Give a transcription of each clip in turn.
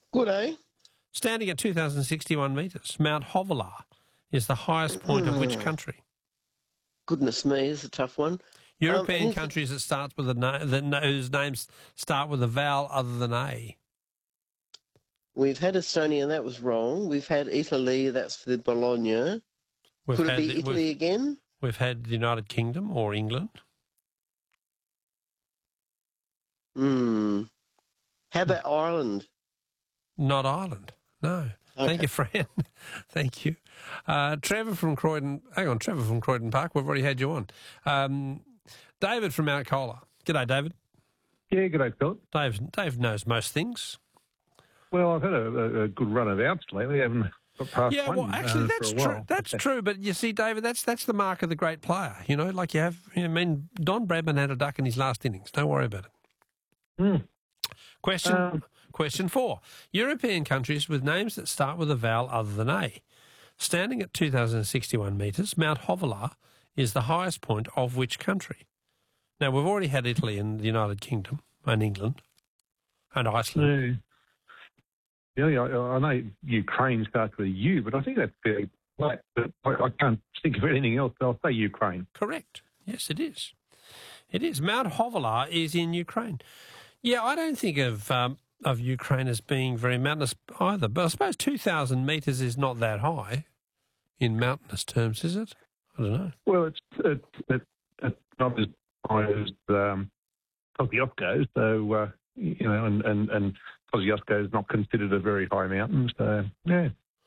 Good, eh? Standing at 2,061 metres, Mount Hovelar is the highest point of which country? Goodness me, it's a tough one. European countries that starts with whose names start with a vowel other than A. We've had Estonia, that was wrong. We've had Italy, that's for the Bologna. Could it be Italy again? We've had the United Kingdom or England. How about Ireland? Not Ireland, no. Okay. Thank you, Fran. Thank you. Trevor from Croydon. Hang on, Trevor from Croydon Park. We've already had you on. David from Mount Colah. G'day, David. Yeah, g'day, Philip. Dave knows most things. Well, I've had a good run of outs lately. I haven't got past yeah, one. Well, actually, that's for a while. true. That's true. But you see, David, that's the mark of the great player. You know, like you have. I mean, Don Bradman had a duck in his last innings. Don't worry about it. Question 4. European countries with names that start with a vowel other than A. Standing at 2,061 metres, Mount Hovelar is the highest point of which country? Now, we've already had Italy and the United Kingdom and England and Iceland. Yeah, I know Ukraine starts with a U, but I think that's fairly flat. But I can't think of anything else. I'll say Ukraine. Correct. Yes, it is. It is. Mount Hovelar is in Ukraine. Yeah, I don't think of Ukraine as being very mountainous either, but I suppose 2,000 metres is not that high in mountainous terms, is it? I don't know. Well, it's not as high as Kosciuszko, so you know, and Kosciuszko is not considered a very high mountain, so yeah.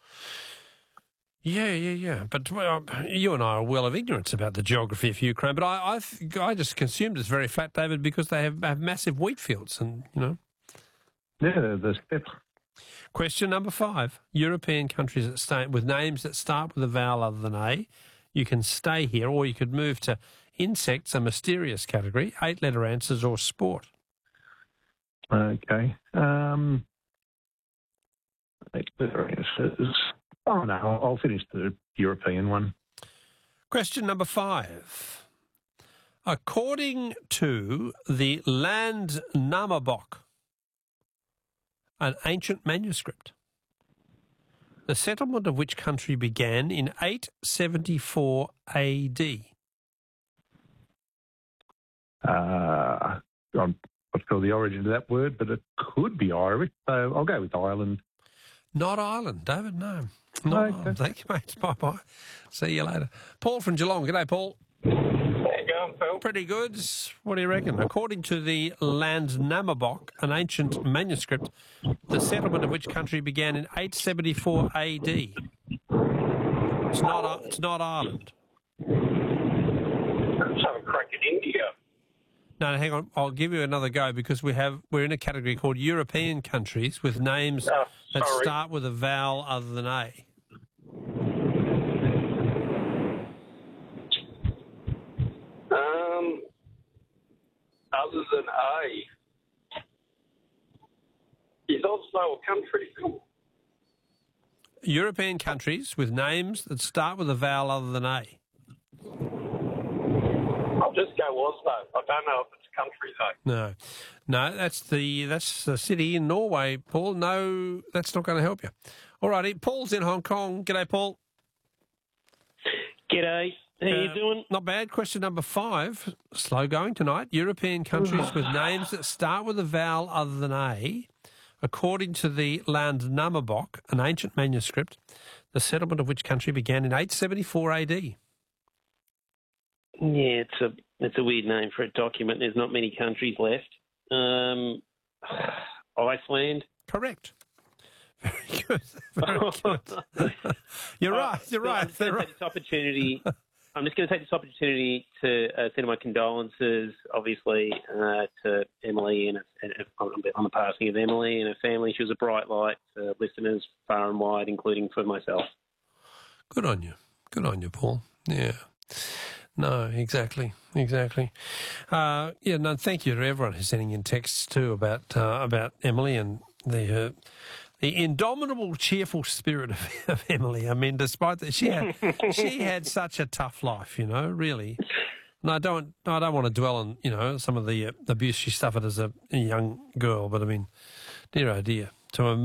Yeah. But you and I are well of ignorance about the geography of Ukraine. But I just consumed it's very flat, David, because they have massive wheat fields, and you know. Yeah, the steppes. Question number 5: European countries with names that start with a vowel other than A. You can stay here, or you could move to insects, a mysterious category, 8-letter answers, or sport. Okay. 8-letter answers. Oh, no, I'll finish the European one. Question number 5. According to the Landnamabok, an ancient manuscript, the settlement of which country began in 874 AD? I'm not sure the origin of that word, but it could be Irish, so I'll go with Ireland. Not Ireland, David, no. Not Ireland. Thank you, mate. Bye-bye. See you later. Paul from Geelong. G'day, Paul. How you going, Phil? Pretty good. What do you reckon? According to the Landnamabok, an ancient manuscript, the settlement of which country began in 874 AD? It's not Ireland. Let's have a crack at India. No, hang on. I'll give you another go because we're in a category called European countries with names that start with a vowel other than A. Other than A. Is also a country. European countries with names that start with a vowel other than A. I'll just go Oslo. I don't know if it's a country though. No, that's the city in Norway, Paul. No, that's not going to help you. All righty, Paul's in Hong Kong. G'day, Paul. G'day. How you doing? Not bad. Question number 5. Slow going tonight. European countries with names that start with a vowel other than A. According to the Landnamabok, an ancient manuscript, the settlement of which country began in 874 AD. Yeah, it's a weird name for a document. There's not many countries left. Iceland. Correct. Very good. Very good. You're right. I'm just going to take this opportunity to send my condolences, obviously, to Emily and on the passing of Emily and her family. She was a bright light for listeners far and wide, including for myself. Good on you. Good on you, Paul. Yeah. No, exactly. No, thank you to everyone who's sending in texts too about Emily and the indomitable, cheerful spirit of Emily. I mean, despite that, she had such a tough life, you know, really. And I don't want to dwell on, you know, some of the abuse she suffered as a young girl, but I mean, dear oh dear, to a